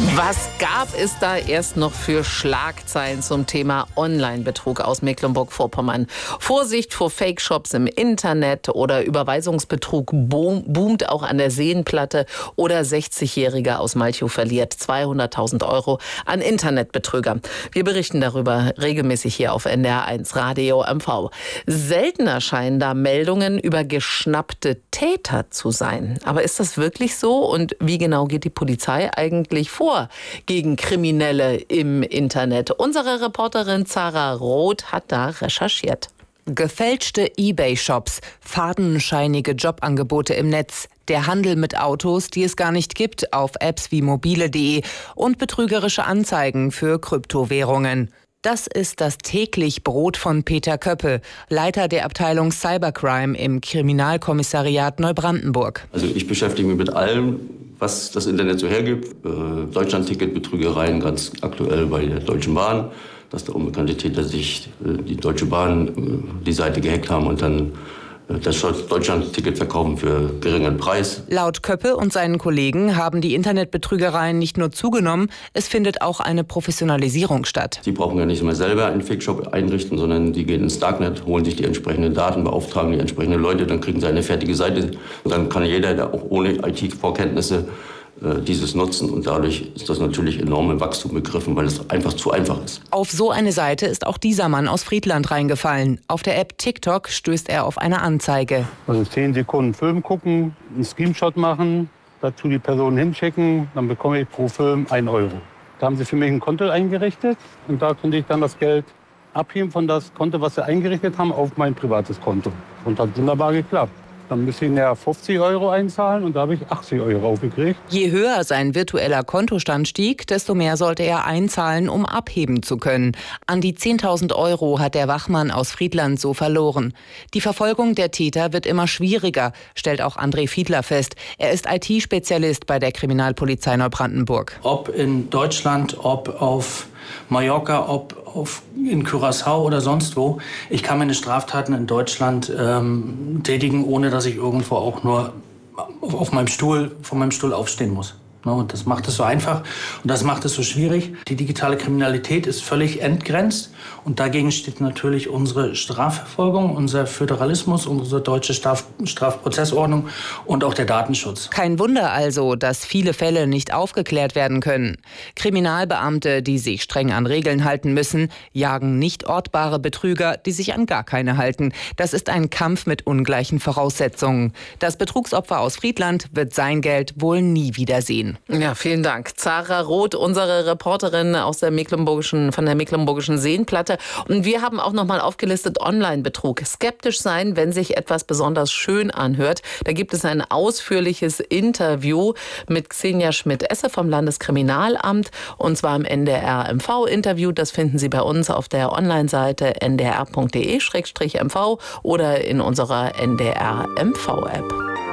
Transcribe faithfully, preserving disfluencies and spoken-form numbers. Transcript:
Was gab es da erst noch für Schlagzeilen zum Thema Online-Betrug aus Mecklenburg-Vorpommern? Vorsicht vor Fake-Shops im Internet oder Überweisungsbetrug boomt auch an der Seenplatte oder sechzigjähriger aus Malchow verliert zweihunderttausend Euro an Internetbetrüger. Wir berichten darüber regelmäßig hier auf N D R eins Radio M V. Seltener scheinen da Meldungen über geschnappte Täter zu sein. Aber ist das wirklich so? Und wie genau geht die Polizei eigentlich vor gegen Kriminelle im Internet? Unsere Reporterin Zara Roth hat da recherchiert. Gefälschte eBay-Shops, fadenscheinige Jobangebote im Netz, der Handel mit Autos, die es gar nicht gibt, auf Apps wie mobile punkt de und betrügerische Anzeigen für Kryptowährungen. Das ist das täglich Brot von Peter Köppe, Leiter der Abteilung Cybercrime im Kriminalkommissariat Neubrandenburg. Also ich beschäftige mich mit allem, was das Internet so hergibt. Äh, Deutschland-Ticket-Betrügereien, ganz aktuell bei der Deutschen Bahn, dass da unbekannte Täter sich äh, die Deutsche Bahn äh, die Seite gehackt haben und dann äh, das Deutschland-Ticket verkaufen für geringen Preis. Laut Köppe und seinen Kollegen haben die Internetbetrügereien nicht nur zugenommen, es findet auch eine Professionalisierung statt. Sie brauchen ja nicht mehr selber einen Fake-Shop einrichten, sondern die gehen ins Darknet, holen sich die entsprechenden Daten, beauftragen die entsprechenden Leute, dann kriegen sie eine fertige Seite. Und dann kann jeder, der auch ohne I T-Vorkenntnisse äh, dieses nutzen. Und dadurch ist das natürlich enorm im Wachstum begriffen, weil es einfach zu einfach ist. Auf so eine Seite ist auch dieser Mann aus Friedland reingefallen. Auf der App TikTok stößt er auf eine Anzeige. Also zehn Sekunden Film gucken, einen Screenshot machen, dazu die Person hinschicken, dann bekomme ich pro Film einen Euro. Da haben sie für mich ein Konto eingerichtet und da konnte ich dann das Geld abheben von das Konto, was sie eingerichtet haben, auf mein privates Konto. Und hat wunderbar geklappt. Dann müsste ich ja fünfzig Euro einzahlen und da habe ich achtzig Euro aufgekriegt. Je höher sein virtueller Kontostand stieg, desto mehr sollte er einzahlen, um abheben zu können. An die zehntausend Euro hat der Wachmann aus Friedland so verloren. Die Verfolgung der Täter wird immer schwieriger, stellt auch André Fiedler fest. Er ist I T-Spezialist bei der Kriminalpolizei Neubrandenburg. Ob in Deutschland, ob auf Mallorca, ob auf, in Curaçao oder sonst wo. Ich kann meine Straftaten in Deutschland ähm, tätigen, ohne dass ich irgendwo auch nur auf meinem Stuhl, von meinem Stuhl aufstehen muss. Und das macht es so einfach und das macht es so schwierig. Die digitale Kriminalität ist völlig entgrenzt und dagegen steht natürlich unsere Strafverfolgung, unser Föderalismus, unsere deutsche Straf- Strafprozessordnung und auch der Datenschutz. Kein Wunder also, dass viele Fälle nicht aufgeklärt werden können. Kriminalbeamte, die sich streng an Regeln halten müssen, jagen nicht ortbare Betrüger, die sich an gar keine halten. Das ist ein Kampf mit ungleichen Voraussetzungen. Das Betrugsopfer aus Friedland wird sein Geld wohl nie wiedersehen. Ja, vielen Dank. Zara Roth, unsere Reporterin aus der Mecklenburgischen, von der Mecklenburgischen Seenplatte. Und wir haben auch noch mal aufgelistet Online-Betrug. Skeptisch sein, wenn sich etwas besonders schön anhört. Da gibt es ein ausführliches Interview mit Xenia Schmidt-Esse vom Landeskriminalamt. Und zwar im N D R M V-Interview. Das finden Sie bei uns auf der Online-Seite n d r punkt d e slash m v oder in unserer N D R M V-App.